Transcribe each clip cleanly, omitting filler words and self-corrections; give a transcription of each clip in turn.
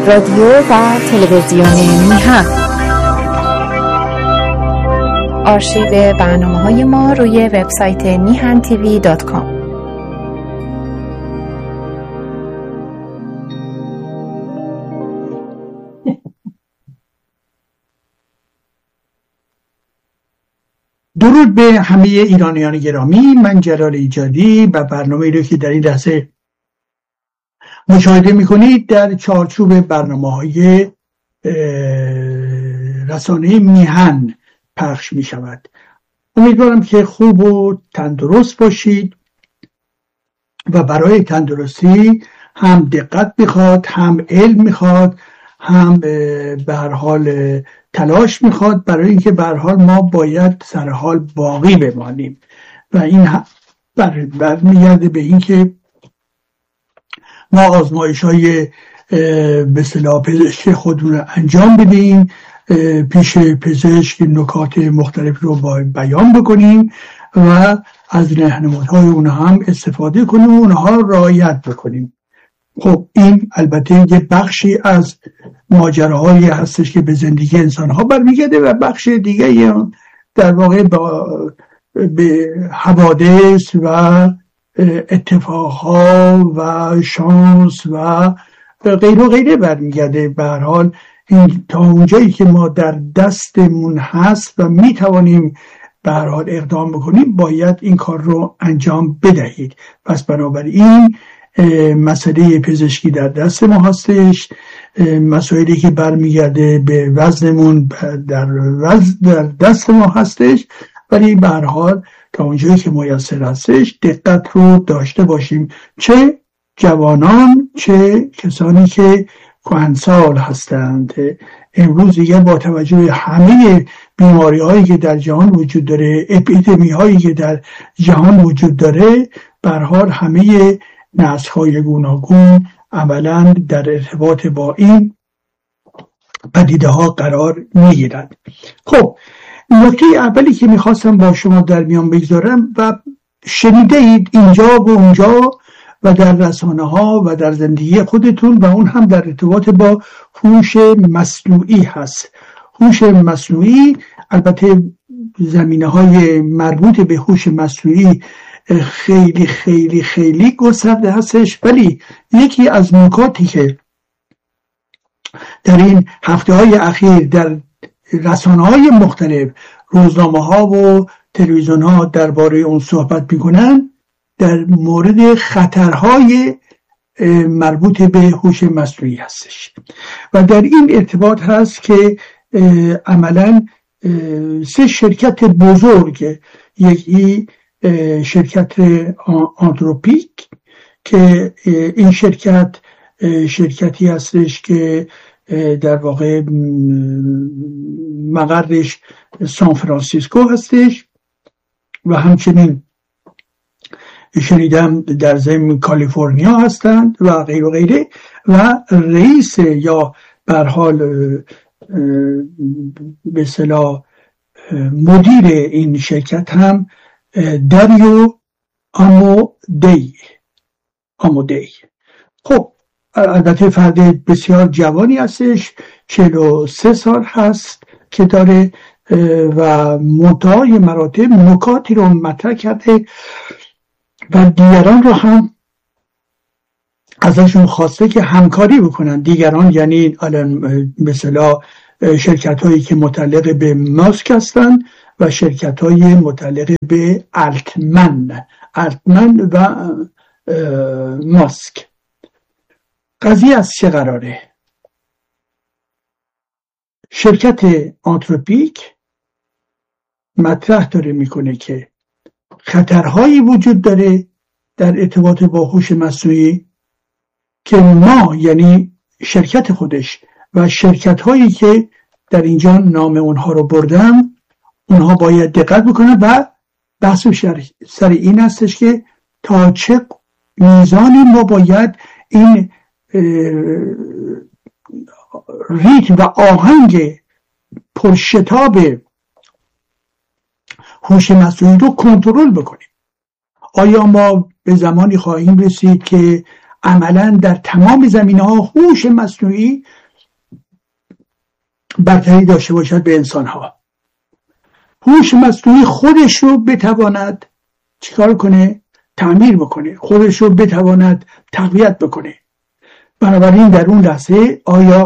رادیو و تلویزیون میهن. آرشیو برنامه‌های ما روی وبسایت mihantv.com. درود به همه ایرانیان گرامی. من جلال ایجادی و برنامه‌ای رو که در این لحظه مشاهده میکنید در چارچوب برنامه‌های رسانه میهن پخش میشود. امیدوارم که خوب و تندرست باشید و برای تندرستی هم دقت میخواد، هم علم میخواد، هم به هر حال تلاش میخواد، برای اینکه به هر حال ما باید سر حال باقی بمانیم و این برمیگرده به اینکه ما آزمایش‌های به اصطلاح پزشک خودمون رو انجام بدیم، پیش پزشک نکات مختلف رو بیان بکنیم و از راهنمودهای اونها هم استفاده کنیم و اونها رعایت بکنیم. خب این البته یه بخشی از ماجراهایی هستش که به زندگی انسان‌ها برمیگرده و بخش دیگه در واقع به حوادث و اتفاقها و شانس و غیره و غیره برمیگرده. به هر حال این تا اونجایی که ما در دستمون هست و میتوانیم به هر حال اقدام بکنیم باید این کار رو انجام بدهید. پس بنابراین مسئله پزشکی در دست ما هستش، مسائلی که برمیگرده به وزنمون در دست ما هستش، ولی به هر حال تا اونجایی که میسر هستش دقت رو داشته باشیم، چه جوانان چه کسانی که کهنسال هستند. امروز دیگه با توجه به همه بیماری هایی که در جهان وجود داره، اپیدمی هایی که در جهان وجود داره، به هر حال همه نسل های گوناگون عملاً در ارتباط با این پدیده ها قرار میگیرند. خب نکته اولی که میخواستم با شما در میان بگذارم و شنیده اید اینجا و اونجا و در رسانه ها و در زندگی خودتون و اون هم در ارتباط با هوش مصنوعی هست. هوش مصنوعی البته زمینه های مربوط به هوش مصنوعی خیلی خیلی خیلی گسترده هستش، ولی یکی از نکاتی که در این هفته های اخیر در رسانه های مختلف، روزنامه ها و تلویزیون ها درباره اون صحبت میکنن در مورد خطرهای مربوط به هوش مصنوعی هستش و در این ارتباط هست که عملاً 3 شرکت بزرگ، یکی شرکت آنتروپیک که این شرکتی هستش که در واقع مقرش سان فرانسیسکو هستش و همچنین شنیدم در ضمن کالیفرنیا هستند و غیره و غیره، و رئیس یا به هر حال به اصطلاح مدیر این شرکت هم داریو آمودی. خب البته فرد بسیار جوانی هستش، 43 سال هست که داره و منتهای مراتب نکاتی رو مطرح کرده و دیگران رو هم ازشون خواسته که همکاری بکنن. دیگران یعنی مثلا شرکت هایی که متعلق به ماسک هستن و شرکت های متعلق به التمن و ماسک. قضیه از چه قراره؟ شرکت آنتروپیک مطرح داره میکنه که خطرهایی وجود داره در ارتباط با هوش مصنوعی که ما یعنی شرکت خودش و شرکت هایی که در اینجا نام اونها رو بردم اونها باید دقت بکنن و بحث سر این هستش که تا چه میزانی ما باید این ریتم و آهنگ پرشتاب هوش مصنوعی رو کنترل بکنیم. آیا ما به زمانی خواهیم رسید که عملا در تمام زمینه‌ها هوش مصنوعی برتری داشته باشد به انسان‌ها. هوش مصنوعی خودش رو بتواند چیکار کنه؟ تعمیر بکنه، خودش رو بتواند تقویت بکنه. بنابراین در اون لحظه آیا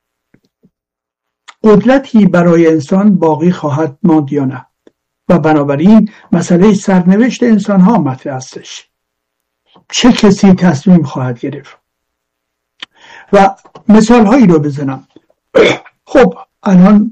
قدرتی برای انسان باقی خواهد ماند یا نه؟ و بنابراین مسئله سرنوشت انسان ها مطرح هستش. چه کسی تصمیم خواهد گرفت؟ و مثال هایی رو بزنم. خب الان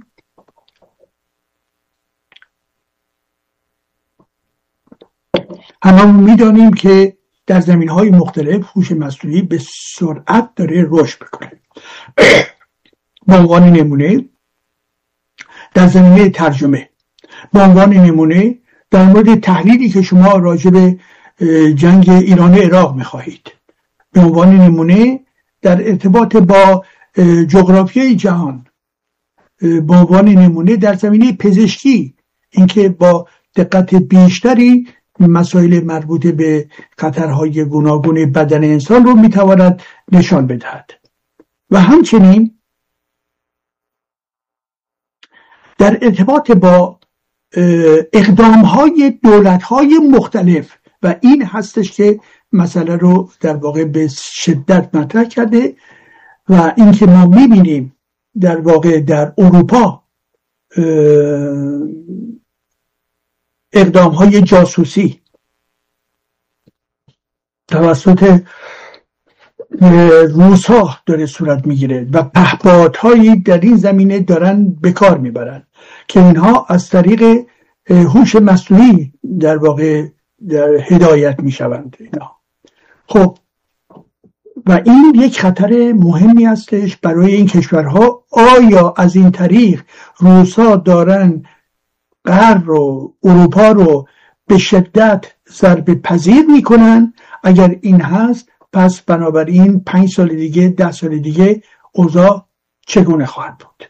هممون میدانیم که در زمین های مختلف هوش مصنوعی به سرعت داره رشد میکنه. به عنوان نمونه در زمینه ترجمه، به عنوان نمونه در مورد تحلیلی که شما راجع به جنگ ایران عراق میخواهید، به عنوان نمونه در ارتباط با جغرافیای جهان، به عنوان نمونه در زمینه پزشکی، اینکه با دقت بیشتری مسائل مربوط به خطرهای گوناگون بدن انسان رو میتواند نشان بدهد. و همچنین در ارتباط با اقدامهای دولتهای مختلف، و این هستش که مسئله رو در واقع به شدت مطرح کرده. و اینکه ما میبینیم در واقع در اروپا اقدامهای جاسوسی توسط روس‌ها داره صورت میگیره و پهپادهایی در این زمینه دارن به کار میبرن که اینها از طریق هوش مصنوعی در واقع در هدایت میشوند اینا. خب و این یک خطر مهمی هستش برای این کشورها. آیا از این طریق روس‌ها دارن غرب رو، اروپا رو به شدت ضربه پذیر میکنن؟ اگر این هست پس بنابراین 5 سال دیگه، 10 سال دیگه اوضاع چگونه خواهد بود؟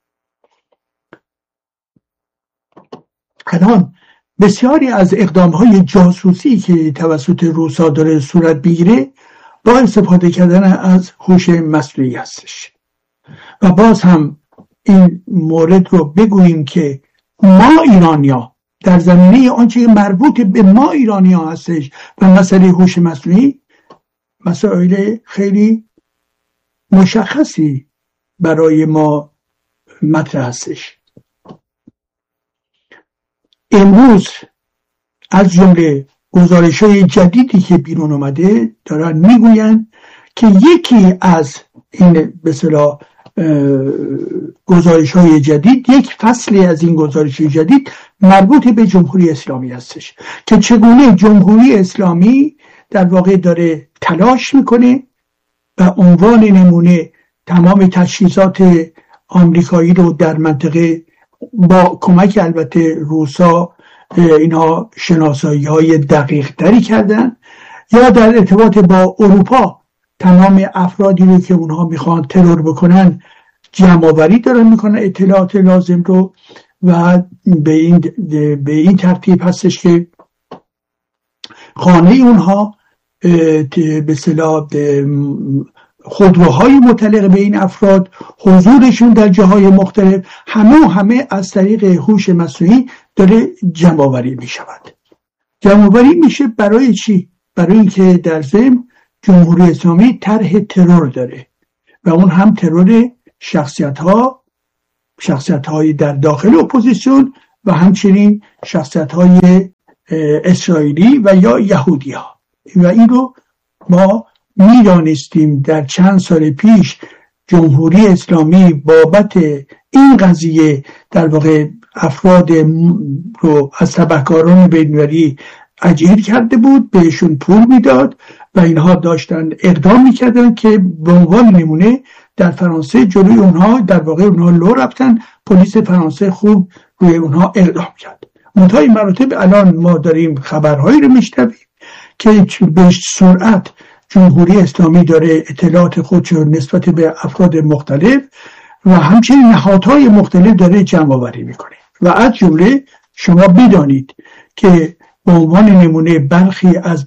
الان بسیاری از اقدامهای جاسوسی که توسط روس‌ها داره صورت بگیره با استفاده کردن از هوش مصنوعی هستش. و باز هم این مورد رو بگوییم که ما ایرانی‌ها در زمینه آنچه مربوط به ما ایرانی‌ها هستش و مسئله هوش مصنوعی مسائل خیلی مشخصی برای ما مطرح هستش. امروز از جمله گزارش‌های جدیدی که بیرون اومده دارن میگوین که یکی از این به اصطلاح گزارش‌های جدید، یک فصلی از این گزارش‌های جدید مربوط به جمهوری اسلامی هستش که چگونه جمهوری اسلامی در واقع داره تلاش میکنه و عنوان نمونه تمام تجهیزات آمریکایی رو در منطقه با کمک البته روسا اینها شناسایی‌های دقیق تری کردن، یا در ارتباط با اروپا تمام افرادی رو که اونها میخوان ترور بکنن جمع آوری دارن میکنن اطلاعات لازم رو. و به این ترتیب هستش که خانه اونها به اصطلاح خودروهای متعلق به این افراد، حضورشون در جاهای مختلف، همه از طریق هوش مصنوعی داره جمع آوری می شود. جمع آوری میشه برای چی؟ برای اینکه در ضمن جمهوری اسلامی طرح ترور داره و اون هم ترور شخصیت‌های در داخل اپوزیسیون و همچنین شخصیت‌های اسرائیلی و یا یهودی ها. و این رو ما میدانستیم در چند سال پیش جمهوری اسلامی بابت این قضیه در واقع افراد رو از تبهکاران بین‌المللی اجیر کرده بود، بهشون پول میداد و اینها داشتن اقدام میکردن که به عنوان نمونه در فرانسه جلوی اونها در واقع اونها لو رفتن، پلیس فرانسه خوب روی اونها اقدام کرد. منتهای مراتب الان ما داریم خبرهایی رو میشنویم که به سرعت جمهوری اسلامی داره اطلاعات خودش نسبت به افراد مختلف و همچنین نهادهای مختلف داره جمع آوری میکنه. و از جمله شما بدانید که به عنوان نمونه برخی از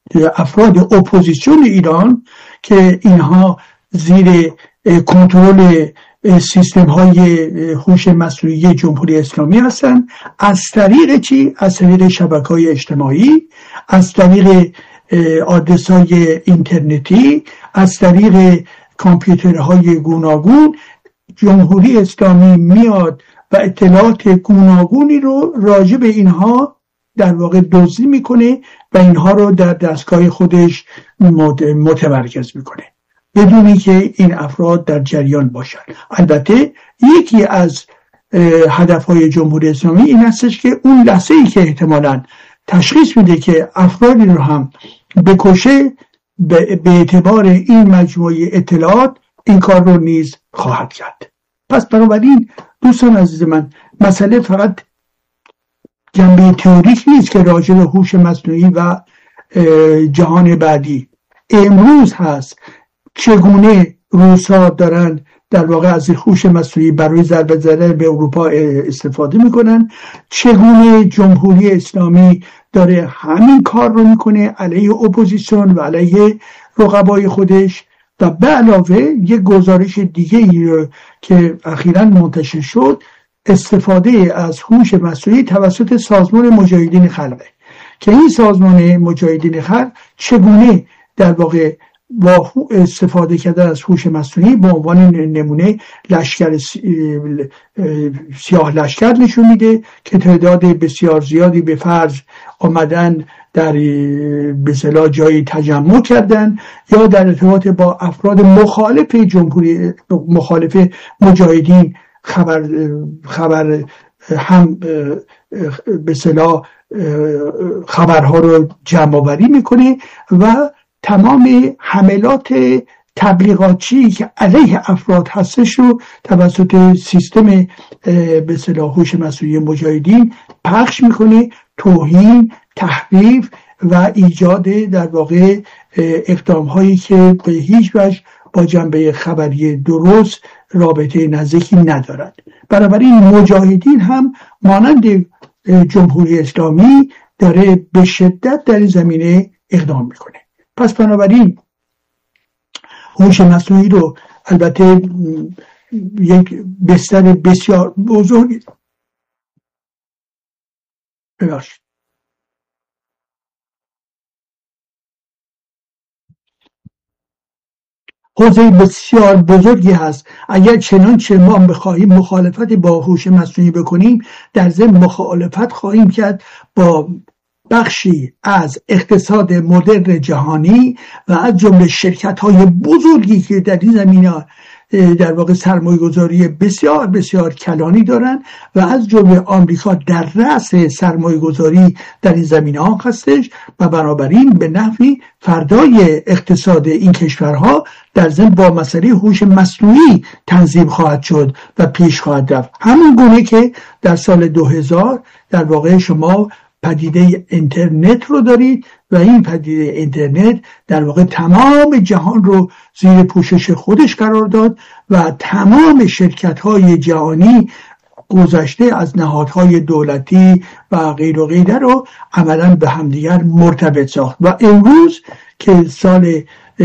افراد اپوزیسیون ایران که اینها زیر کنترل سیستم های هوش مصنوعی جمهوری اسلامی هستند. از طریق چی؟ از طریق شبکه‌های اجتماعی، از طریق آدرس‌های اینترنتی، از طریق کامپیوترهای گوناگون جمهوری اسلامی میاد و اطلاعات گوناگونی رو راجع به اینها در واقع دزدی میکنه و اینها رو در دستگاه خودش متمرکز میکنه بدونی که این افراد در جریان باشن. البته یکی از هدفهای جمهوری اسلامی این هستش که اون لحظه‌ای که احتمالاً تشخیص میده که افرادی رو هم بکشه به اعتبار این مجموعه اطلاعات این کار رو نیز خواهد کرد. پس بنابراین دوستان عزیز من، مسئله فقط جنبه تئوریک نیست که راجع به هوش مصنوعی و جهان بعدی امروز هست. چگونه روس‌ها دارن در واقع از هوش مصنوعی برای ضربه زدن به اروپا استفاده میکنن، چگونه جمهوری اسلامی داره همین کار رو میکنه علیه اپوزیسیون و علیه رقبای خودش. و به علاوه یک گزارش دیگه ای که اخیراً منتشر شد، استفاده از هوش مصنوعی توسط سازمان مجاهدین خلقه که این سازمان مجاهدین خلق چگونه در واقع با استفاده کردن از هوش مصنوعی به عنوان نمونه لشکر سیاه لشکر نشون میده که تعداد بسیار زیادی به فرض آمدن در به اصطلاح جایی تجمع کردن یا در ارتباط با افراد مخالف جمهوری مخالف مجاهدین خبر هم به اصطلاح خبرها رو جمع آوری میکنه و تمام حملات تبلیغاتی که علیه افراد هستش رو توسط سیستم به اصطلاح هوش مصنوعی مجاهدین پخش میکنه، توهین، تحریف و ایجاد در واقع اقدام هایی که به هیچ وجه با جنبه خبری درست رابطه نزدیکی ندارد. بنابراین مجاهدین هم مانند جمهوری اسلامی داره به شدت در این زمینه اقدام میکنه. پس بنابراین هوش مصنوعی رو البته یک بستر بسیار بزرگی حوزه بسیار بزرگی هست. اگر چنانچه ما بخواهیم مخالفت با هوش مصنوعی بکنیم، در ضمن مخالفت خواهیم کرد با بخشی از اقتصاد مدرن جهانی و از جمله شرکت‌های بزرگی که در این زمینه در واقع سرمایه‌گذاری بسیار بسیار کلانی دارن و از جمله آمریکا در رأس سرمایه‌گذاری در این زمینه‌ها هستش و بنابراین به نحوی فردای اقتصاد این کشورها در ضمن با مسئله هوش مصنوعی تنظیم خواهد شد و پیش خواهد رفت. همون گونه که در سال 2000 در واقع شما پدیده اینترنت رو دارید و این پدیده اینترنت در واقع تمام جهان رو زیر پوشش خودش قرار داد و تمام شرکت‌های جهانی گذشته از نهادهای دولتی و غیر و غیره رو عملاً به همدیگر مرتبط ساخت و امروز که سال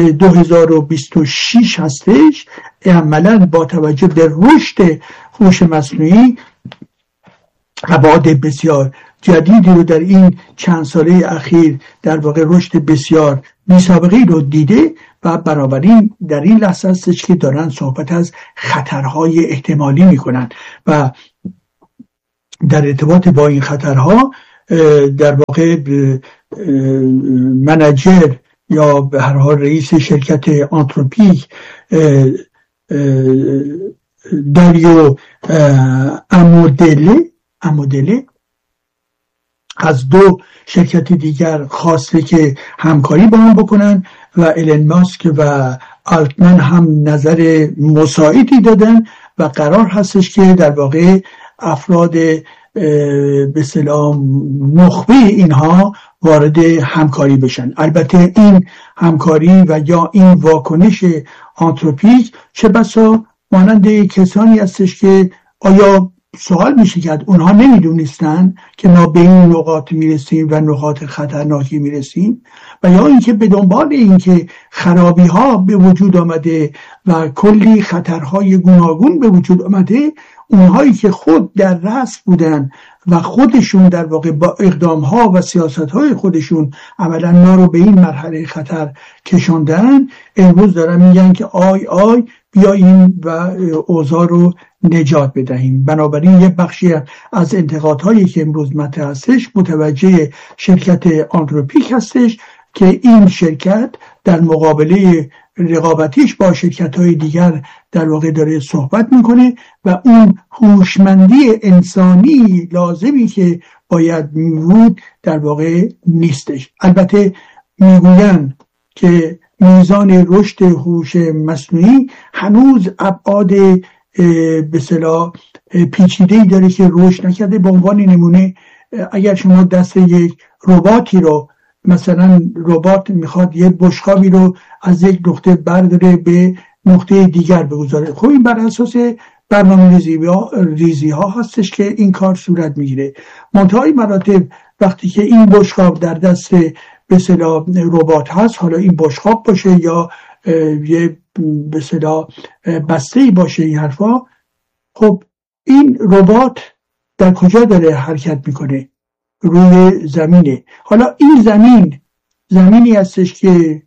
2026 هستش عملاً با توجه به رشد هوش مصنوعی ابعاد بسیار جدیدی رو در این چند ساله اخیر در واقع رشد بسیار بی‌سابقه‌ای رو دیده و بنابراین در این لحظه هستش که دارن صحبت از خطرهای احتمالی میکنن و در ارتباط با این خطرها در واقع منیجر یا به هر حال رئیس شرکت آنتروپیک داریو امودله از دو شرکت دیگر خواسته که همکاری با هم بکنن و ایلن ماسک و آلتمن هم نظر مساعدی دادن و قرار هستش که در واقع افراد به اصطلاح نخبه اینها وارد همکاری بشن. البته این همکاری و یا این واکنش آنتروپیک چه بسا مانند کسانی هستش که آیا سوال میشه کرد اونها نمیدونستن که ما به این نقاط میرسیم و نقاط خطرناکی میرسیم؟ و یا اینکه به دنبال اینکه خرابی ها به وجود آمده و کلی خطرهای گوناگون به وجود آمده، اونهایی که خود در رأس بودن و خودشون در واقع با اقدام ها و سیاست های خودشون عملا ما رو به این مرحله خطر کشوندن، امروز دارن میگن که آی بیاییم و اوضاع رو نجات بدهیم. بنابراین یه بخشی از انتقادهایی که امروز مطرح هستش متوجه شرکت آنتروپیک هستش که این شرکت در مقابله رقابتیش با شرکت‌های دیگر در واقع داره صحبت میکنه و اون هوشمندی انسانی لازمی که باید بود در واقع نیستش. البته میگوین که میزان رشد هوش مصنوعی هنوز ابعاد به اصطلاح پیچیده‌ای داره که رشد نکرده. به عنوان نمونه اگر شما دست یک رباتی رو، مثلا ربات میخواد یک بشقابی رو از یک نقطه برداره به نقطه دیگر بگذاره، خب این بر اساس برنامه ریزی ها هستش که این کار صورت میگیره. منتهای مراتب وقتی که این بشقاب در دست به اصطلاح ربات هست، حالا این بشقاب باشه یا یه به اصطلاح بسته‌ای باشه این حرفا، خب این ربات در کجا داره حرکت میکنه؟ روی زمینه. حالا این زمینی هستش که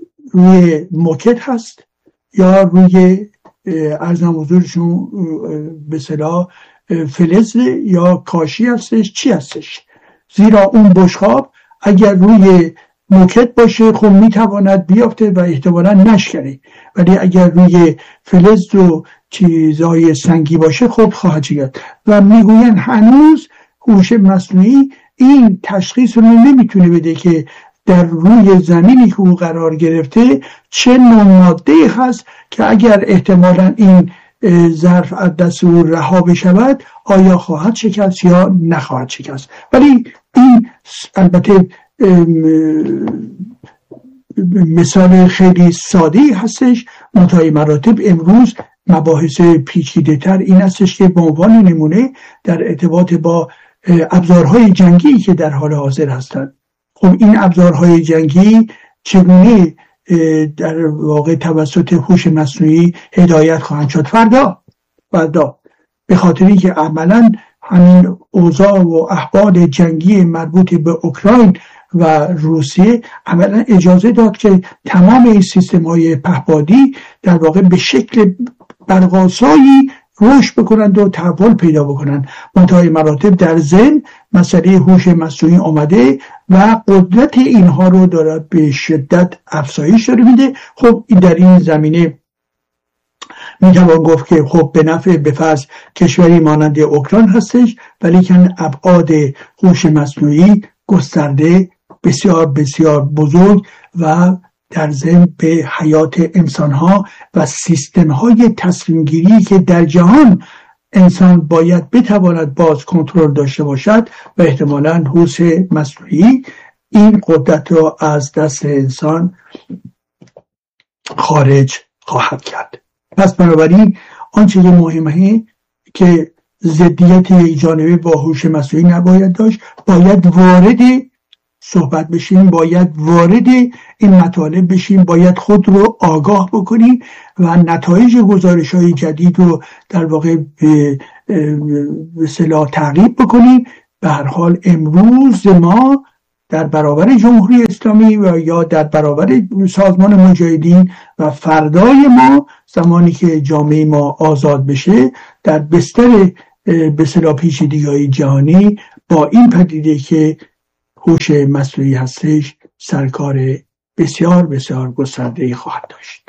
روی موکت هست یا روی ارزم حضورشون به اصطلاح فلز یا کاشی هستش، چی هستش؟ زیرا اون بشقاب اگر روی موکت باشه خب میتواند بیافته و احتمالا نشکنه، ولی اگر روی فلز و چیزای سنگی باشه خب خواهد شد. و میگوین هنوز هوش مصنوعی این تشخیص رو نمیتونه بده که در روی زمینی که او قرار گرفته چه نوع ماده‌ای هست که اگر احتمالاً این ظرف از دست او رها بشود آیا خواهد شکست یا نخواهد شکست. ولی این البته مثال خیلی ساده‌ای هستش. منتهای مراتب امروز مباحث پیچیده تر این هستش که به عنوان نمونه در ارتباط با ابزارهای جنگی که در حال حاضر هستند، خب این ابزارهای جنگی چگونه در واقع توسط هوش مصنوعی هدایت خواهند شد فردا، به خاطری که عملا همین اوضاع و احوال جنگی مربوط به اوکراین و روسیه عملا اجازه داد که تمام این سیستم‌های پهپادی در واقع به شکل برق‌آسایی رشد بکنند و تحول پیدا بکنند. منتهای مراتب در ذهن مسئله هوش مصنوعی آمده و قدرت اینها رو داره به شدت افزایش داره میده. خب در این زمینه میتوان گفت که خب به نفع به فرض کشوری مانند اوکراین هستش، ولی که ابعاد هوش مصنوعی گسترده بسیار بسیار بزرگ و در ضمن به حیات انسانها و سیستم‌های تصمیم‌گیری که در جهان انسان باید بتواند باز کنترل داشته باشد و احتمالاً هوش مصنوعی این قدرت را از دست انسان خارج خواهد کرد. پس بنابراین آنچه که مهمه که ضدیت یک جانبه با هوش مصنوعی نباید داشت، باید وارد صحبت بشیم، باید وارد این مطالب بشیم، باید خود رو آگاه بکنیم و نتایج گزارش‌های جدید رو در واقع به اصطلاح تعقیب بکنیم. به هر حال امروز ما در برابر جمهوری اسلامی و یا در برابر سازمان مجاهدین و فردای ما زمانی که جامعه ما آزاد بشه در بستر به اصطلاح پیچیدگی‌های جهانی با این پدیده که هوش مصنوعی هستش سرکار بسیار بسیار گسترده‌ای خواهد داشت.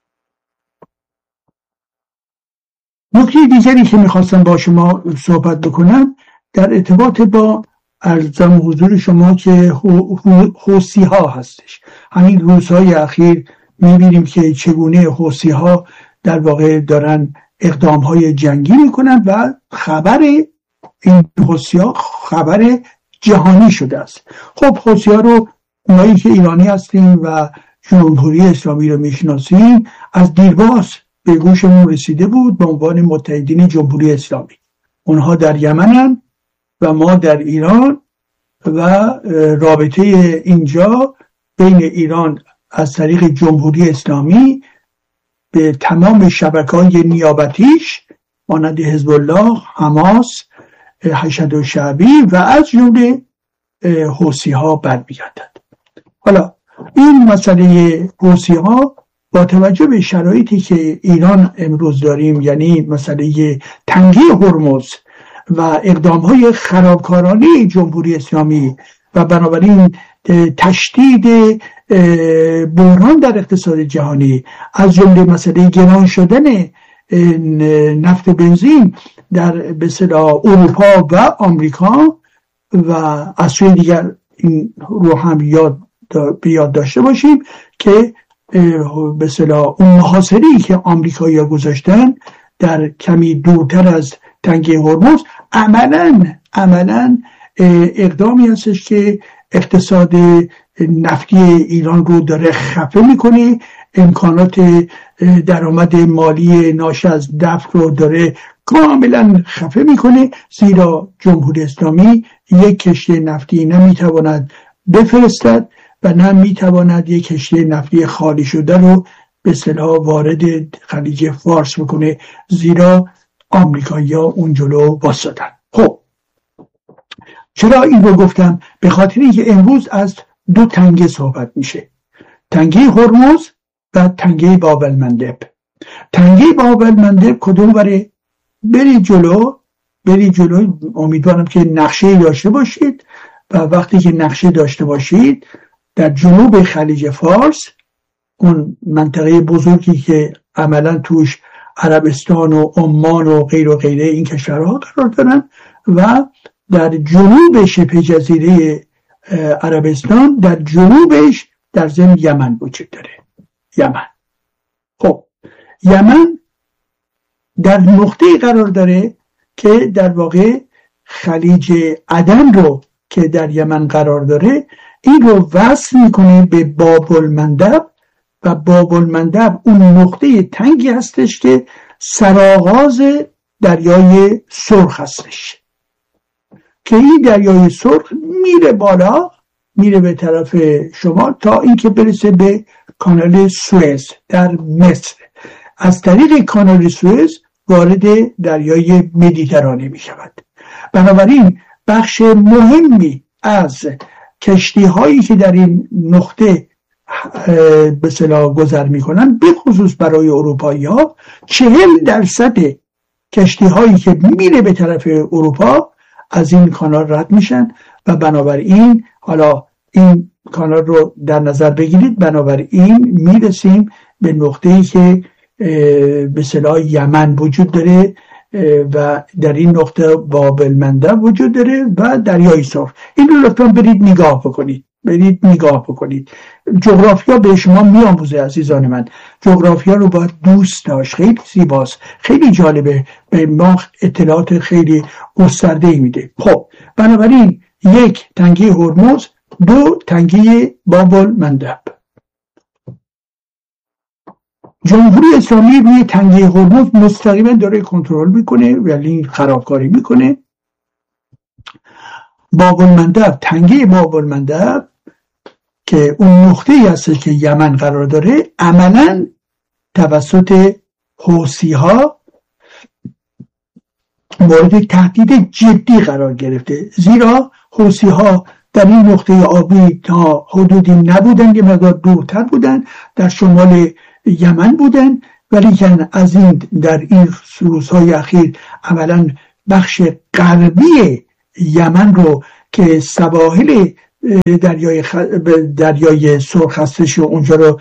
نکته دیگری که میخواستم با شما صحبت بکنم در ارتباط با ارزم حضور شما که حوثی ها هستش. همین روزهای اخیر میبینیم که چگونه حوثی ها در واقع دارن اقدام های جنگی میکنن و خبر این حوثی ها خبر جهانی شده است. خب حوثی ها رو اونایی که ایرانی هستیم و جمهوری اسلامی رو میشناسیم از دیرباز به گوشمون رسیده بود به عنوان متحدین جمهوری اسلامی. اونها در یمنن و ما در ایران و رابطه اینجا بین ایران از طریق جمهوری اسلامی به تمام شبکه‌های نیابتیش مانند حزب الله، حماس، حشد و شعبی و از جمله حوثی ها برمیگردد. حالا این مسئله حوثی ها با توجه به شرایطی که ایران امروز داریم، یعنی مسئله تنگی هرمز و اقدام‌های خرابکارانه جمهوری اسلامی و بنابراین تشدید بحران در اقتصاد جهانی، از جمله مسئله گران شدن نفت بنزین در به اصطلاح اروپا و آمریکا و از سوی دیگر این رو هم یاد داشته باشیم که به اصطلاح اون محاصره‌ای که آمریکایی‌ها گذاشتن در کمی دورتر از تنگه هرمز عملاً اقدامی هستش که اقتصاد نفتی ایران رو داره خفه میکنه، امکانات درآمد مالی ناشی از نفت رو داره کاملا خفه میکنه، زیرا جمهوری اسلامی یک کشتی نفتی نمیتواند بفرستد و نمیتواند یک کشتی نفتی خالی شده رو به اصطلاح وارد خلیج فارس بکنه، زیرا آمریکایی‌ها اون جلو واسطن. خب چرا این رو گفتم؟ به خاطر اینکه امروز از دو تنگه صحبت میشه، تنگه هرمز و تنگه باب المندب. تنگه باب المندب کدوم بره؟ برید جلو. امیدوارم که نقشه داشته باشید و وقتی که نقشه داشته باشید در جنوب خلیج فارس، اون منطقه بزرگی که عملا توش عربستان و عمان و غیره این کشورها قرار دارن و در جنوب شبه جزیره عربستان در جنوبش در ضمن یمن وجود داره. خب یمن در نقطه‌ای قرار داره که در واقع خلیج عدن رو که در یمن قرار داره این رو وصل میکنه به باب المندب و باب المندب اون نقطه تنگی هستش که سرآغاز دریای سرخ هستش که این دریای سرخ میره بالا، میره به طرف شمال تا اینکه برسه به کانال سوئز در مصر. از طریق کانال سوئز وارد دریای مدیترانه می شود. بنابراین بخش مهمی از کشتی هایی که در این نقطه به اصطلاح گذر می کنن، به خصوص برای اروپایی ها، 40% کشتی هایی که میره به طرف اروپا از این کانال رد میشن و بنابراین حالا این کانال رو در نظر بگیرید، بنابراین میرسیم به نقطه‌ای که به اصطلاح یمن وجود داره و در این نقطه باب المندب وجود داره و دریای سرخ. این رو لطفا برید نگاه بکنید. جغرافیا به شما میآموزه عزیزان من. جغرافیا رو باید دوست داشت، خیلی زیباست، خیلی جالبه، به ما اطلاعات خیلی گسترده‌ای میده. خب بنابراین 1 تنگه هرمز، 2 تنگه باب المندب. جمهوری اسلامی روی تنگه هرمز مستقیما داره کنترل میکنه ولی خرابکاری میکنه. باب المندب، تنگه باب المندب که اون نقطه‌ای هست که یمن قرار داره، عملاً توسط حوثی ها مورد تهدید جدی قرار گرفته، زیرا حوثی ها در این نقطه آبی تا حدودی نبودن، یه مقدار دورتر بودن، در شمال یمن بودن، ولی از این در این روزهای اخیر عملاً بخش غربی یمن رو که سواحل دریای سرخ هستش و اونجا رو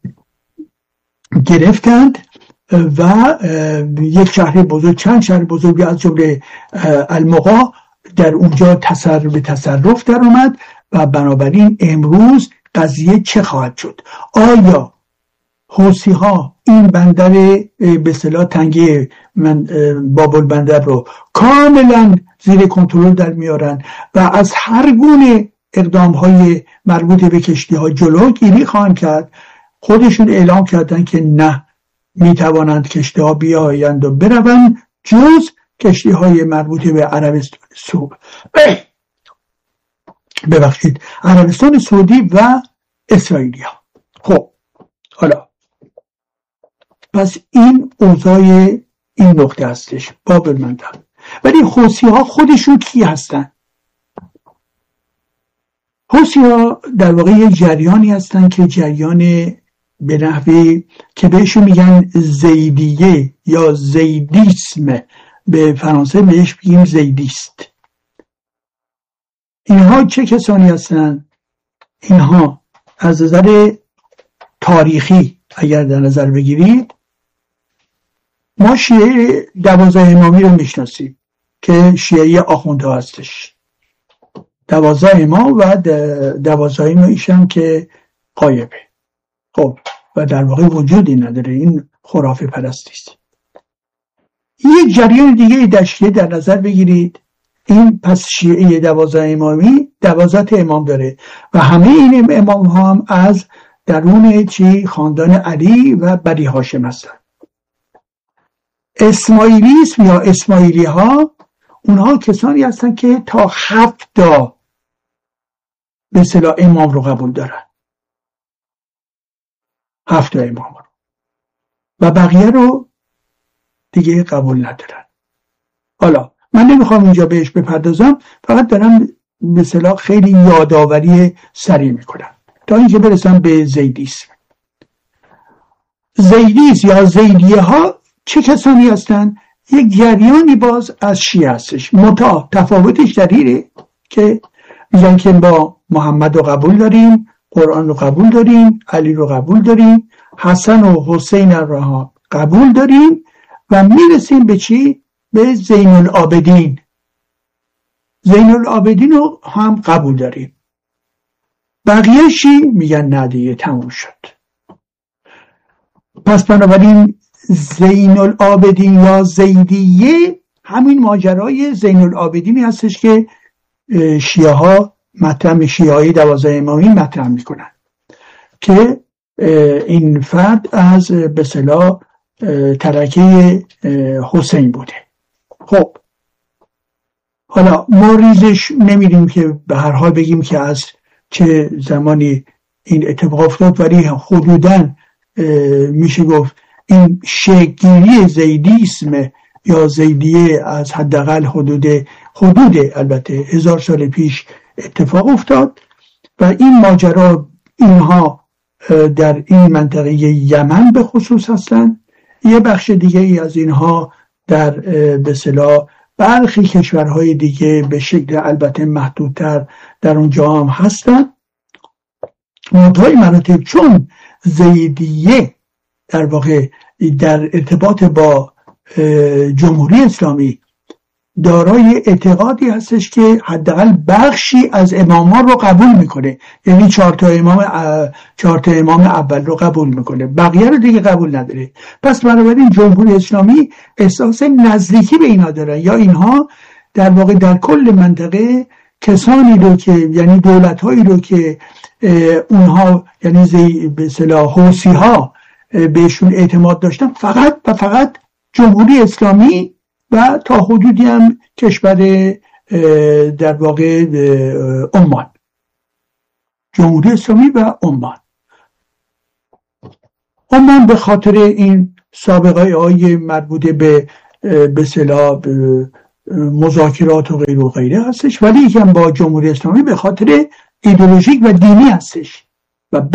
گرفتند و یک شهر بزرگ، چند شهر بزرگی از جمله المقا در اونجا به تصرف در اومد و بنابراین امروز قضیه چه خواهد شد؟ آیا حوثی ها این بندر به اصطلاح تنگه باب المندب رو کاملا زیر کنترل در میارن و از هر گونه اقدام های مربوط به کشتی ها جلوگیری خواهند کرد؟ خودشون اعلام کردن که نه، میتوانند کشتی ها بیایند و بروند جز کشتی‌های مربوطه به عربستان سعودی و اسرائیلیا. خب حالا پس این اوضاع این نقطه هستش باب المنطق. ولی حوثی‌ها خودشون کی هستن؟ حوثی‌ها در واقع یک جریانی هستن که جریان به نحوی که بهشون میگن زیدیه یا زیدیسم، به فرانسه بهش میگیم زیدیست. اینها چه کسانی هستن؟ اینها از نظر تاریخی اگر در نظر بگیرید، ما شیعه 12 امامی رو میشناسیم که شیعه آخوندها هستش، 12 امام و 12 امامیش هم که غایبه. خب و در واقع وجودی نداره، این خرافه پرستی است. یک جریان دیگه در شیعه در نظر بگیرید، این پس شیعه 12 امامی 12 امام داره و همه این امام ها هم از درون خاندان علی و بنی هاشم هستن. اسماعیلیسم یا اسماعیلی ها، اونها کسانی هستن که تا 7 به اصطلاح امام رو قبول دارن، 7 امام رو، و بقیه رو دیگه قبول ندارن. حالا من نمیخوام اینجا بهش بپردازم، فقط دارم به اصطلاح خیلی یادآوری سریع میکنم تا اینکه برسم به زیدیسم. زیدیسم یا زیدیه ها چه کسانی هستن؟ یک جریانی باز از شیعه هستش. تفاوتش در اینه که میگن که با محمد رو قبول داریم، قرآن رو قبول داریم، علی رو قبول داریم، حسن و حسین رو قبول داریم و میرسیم به چی؟ به زین العابدین. زین العابدین رو هم قبول داریم. بقیه‌شی میگن نه دیگه تموم شد. پس بنابراین زین العابدین یا زیدیه همین ماجرای زین العابدینی هستش که شیعه ها مطرح، شیعه های 12 امامی مطرح میکنن که این فرد از به اصطلاح ترکه حسین بوده. خب حالا ما ریزش نمیدیم که به هر حال بگیم که از چه زمانی این اتفاق افتاد، ولی حدوداً میشه گفت این شکل‌گیری زیدیسم یا زیدیه از حداقل حدود البته 1000 سال پیش اتفاق افتاد و این ماجرا اینها در این منطقه یمن به خصوص هستن. یه بخش دیگه ای از اینها در به اصطلاح برخی کشورهای دیگه به شکل البته محدودتر در اونجا هم هستن. منتهای مراتب چون زیدیه در واقع در ارتباط با جمهوری اسلامی دارای اعتقادی هستش که حداقل بخشی از امامان رو قبول میکنه، یعنی 4 تا امام اول رو قبول میکنه، بقیه رو دیگه قبول نداره. پس بنابراین جمهوری اسلامی احساس نزدیکی به اینا داره، یا اینها در واقع در کل منطقه کسانی رو که یعنی دولت‌هایی رو که اونها یعنی به اصطلاح حوثی‌ها بهشون اعتماد داشتن فقط و فقط جمهوری اسلامی و تا حدودی هم کشور در واقع عمان، جمهوری اسلامی و عمان به خاطر این سابقه های مربوطه به اصطلاح مذاکرات و غیر و غیره هستش، ولی یکم با جمهوری اسلامی به خاطر ایدئولوژیک و دینی هستش. و به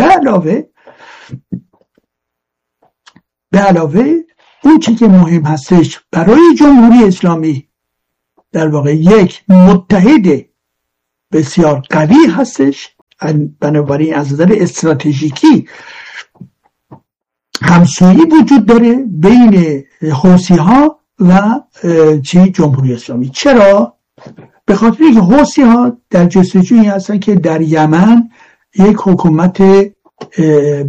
علاوه اون چی که مهم هستش برای جمهوری اسلامی در واقع یک متحد بسیار قوی هستش، بنابراین از نظر استراتژیکی همسویی وجود داره بین حوثی‌ها و جمهوری اسلامی. چرا؟ به خاطر اینکه حوثی‌ها در جستجوی هستن که در یمن یک حکومت